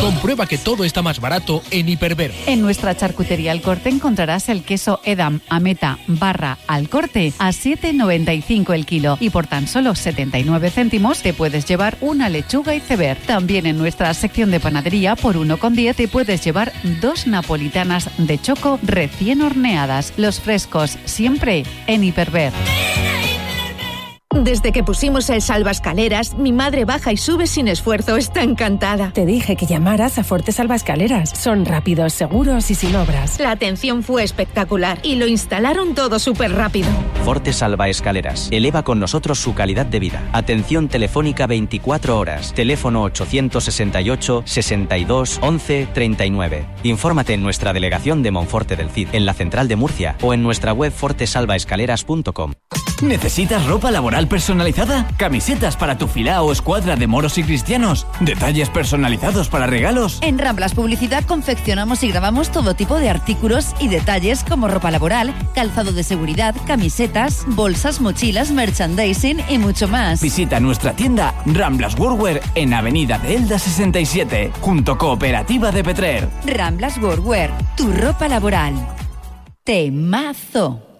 Comprueba que todo está más barato en Hiperver. En nuestra charcutería Al Corte encontrarás el queso Edam, Ameta, Barra, Al Corte a 7,95 el kilo. Y por tan solo 79 céntimos te puedes llevar una lechuga iceberg. También en nuestra sección de panadería por 1,10 te puedes llevar 2 napolitanas de choco recién horneadas. Los frescos siempre en Hiperver. Desde que pusimos el salvaescaleras, mi madre baja y sube sin esfuerzo. Está encantada. Te dije que llamaras a Forte Salvaescaleras. Son rápidos, seguros y sin obras. La atención fue espectacular y lo instalaron todo súper rápido. Forte Salvaescaleras. Eleva con nosotros su calidad de vida. Atención telefónica 24 horas. Teléfono 868 62 11 39. Infórmate en nuestra delegación de Monforte del Cid, en la central de Murcia o en nuestra web fortesalvaescaleras.com. ¿Necesitas ropa laboral personalizada? ¿Camisetas para tu filá o escuadra de moros y cristianos? ¿Detalles personalizados para regalos? En Ramblas Publicidad confeccionamos y grabamos todo tipo de artículos y detalles como ropa laboral, calzado de seguridad, camisetas, bolsas, mochilas, merchandising y mucho más. Visita nuestra tienda Ramblas Workwear en Avenida de Elda 67, junto Cooperativa de Petrer. Ramblas Workwear, tu ropa laboral. Temazo.